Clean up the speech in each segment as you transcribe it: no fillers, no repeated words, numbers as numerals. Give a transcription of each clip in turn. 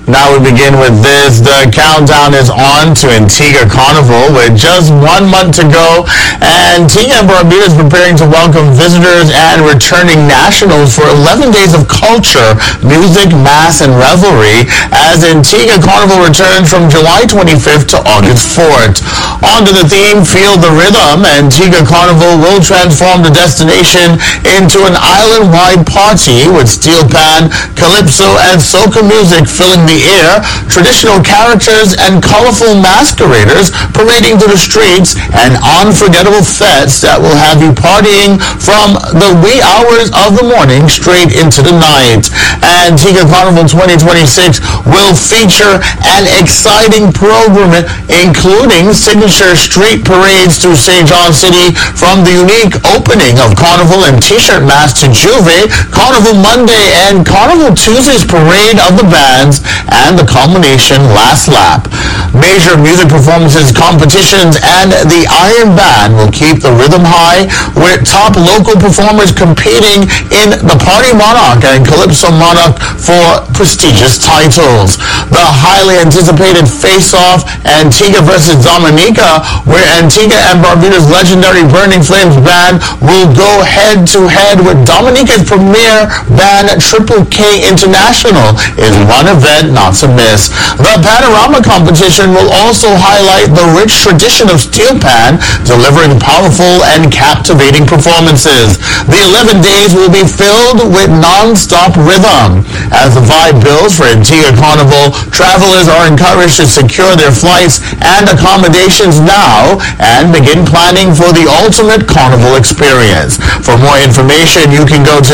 Now we begin with this. The countdown is on to Antigua Carnival with just 1 month to go. Antigua and Barbuda is preparing to welcome visitors and returning nationals for 11 days of culture, music, mass, and revelry as Antigua Carnival returns from July 25th to August 4th. Under the theme, Feel the Rhythm, Antigua Carnival will transform the destination into an island-wide party with steel pan, calypso, and soca music filling the air, traditional characters and colorful masqueraders parading through the streets, and unforgettable fetes that will have you partying from the wee hours of the morning straight into the night. Antigua Carnival 2026 will feature an exciting program including signature street parades through St. John City, from the unique opening of Carnival and T-shirt Mass to Juve, Carnival Monday and Carnival Tuesday's parade of the bands, and the culmination Last Lap. Major music performances, competitions, and the Iron Band will keep the rhythm high, with top local performers competing in the Party Monarch and Calypso Monarch for prestigious titles. The highly anticipated face-off, Antigua versus Dominica, where Antigua and Barbuda's legendary Burning Flames band will go head-to-head with Dominica's premier band Triple K International, is one event not to miss. The Panorama competition will also highlight the rich tradition of steel pan, delivering powerful and captivating performances. The 11 days will be filled with non-stop rhythm. As the vibe builds for Antigua Carnival, travelers are encouraged to secure their flights and accommodations now and begin planning for the ultimate carnival experience. For more information, you can go to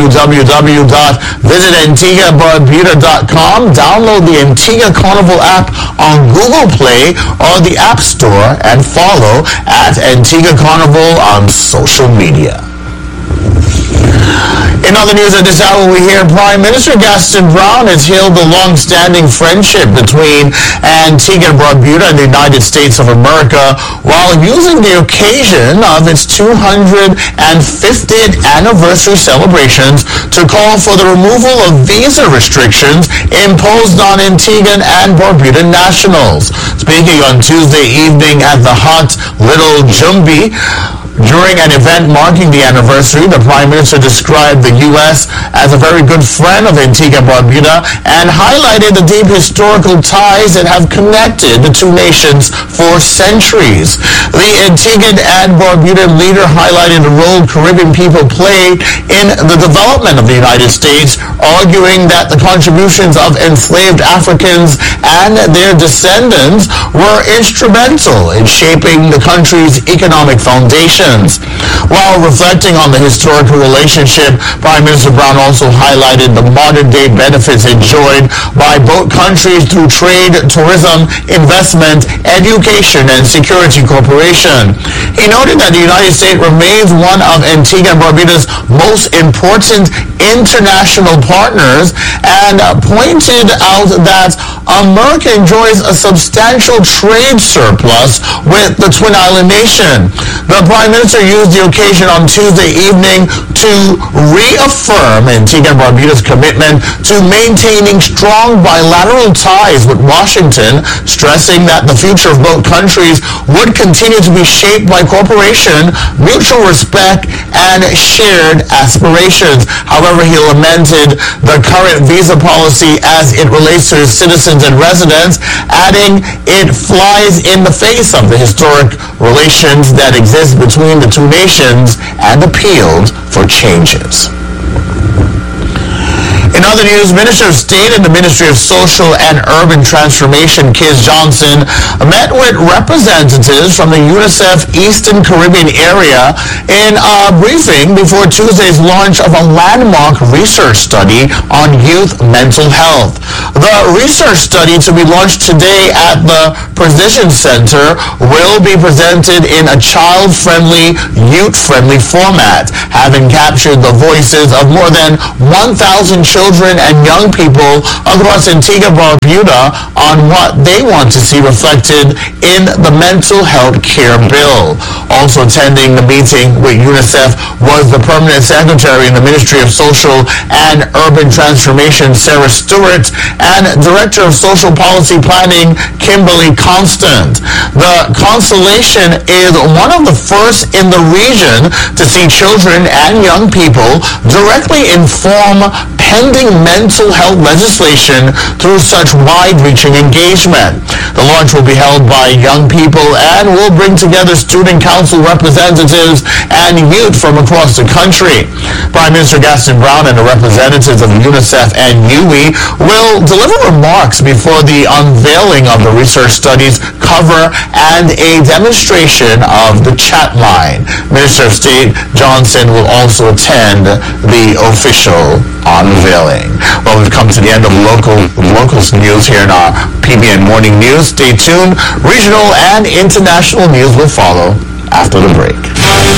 www.visitantiguabarbuda.com, download the Antigua Carnival app on Google Play or the App Store, and follow at Antigua Carnival on social media. In other news at this hour, we hear Prime Minister Gaston Brown has hailed the long-standing friendship between Antigua and Barbuda and the United States of America while using the occasion of its 250th anniversary celebrations to call for the removal of visa restrictions imposed on Antiguan and Barbuda nationals. Speaking on Tuesday evening at the Hot Little Jumbi, during an event marking the anniversary, the Prime Minister described the U.S. as a very good friend of Antigua and Barbuda and highlighted the deep historical ties that have connected the two nations for centuries. The Antiguan and Barbuda leader highlighted the role Caribbean people played in the development of the United States, arguing that the contributions of enslaved Africans and their descendants were instrumental in shaping the country's economic foundation. While reflecting on the historical relationship, Prime Minister Brown also highlighted the modern-day benefits enjoyed by both countries through trade, tourism, investment, education, and security cooperation. He noted that the United States remains one of Antigua and Barbuda's most important international partners and pointed out that America enjoys a substantial trade surplus with the Twin Island nation. The Prime Minister used the occasion on Tuesday evening to reaffirm Antigua and Barbuda's commitment to maintaining strong bilateral ties with Washington, stressing that the future of both countries would continue to be shaped by cooperation, mutual respect, and shared aspirations. However, he lamented the current visa policy as it relates to its citizens and residents, adding it flies in the face of the historic relations that exist between the two nations and appealed for changes. In other news, Minister of State in the Ministry of Social and Urban Transformation, Kis Johnson, met with representatives from the UNICEF Eastern Caribbean area in a briefing before Tuesday's launch of a landmark research study on youth mental health. The research study, to be launched today at the Precision Center, will be presented in a child-friendly, youth-friendly format, having captured the voices of more than 1,000 children and young people across Antigua and Barbuda on what they want to see reflected in the mental health care bill. Also attending the meeting with UNICEF was the Permanent Secretary in the Ministry of Social and Urban Transformation, Sarah Stewart, and Director of Social Policy Planning, Kimberly Constant. The Constellation is one of the first in the region to see children and young people directly inform pending mental health legislation through such wide-reaching engagement. The launch will be held by young people and will bring together student council representatives and youth from across the country. Prime Minister Gaston Brown and the representatives of UNICEF and UWI will deliver remarks before the unveiling of the research studies cover and a demonstration of the chat line. Minister of State Johnson will also attend the official unveiling. Well, we've come to the end of locals news here in our PBN Morning News. Stay tuned. Regional and international news will follow after the break.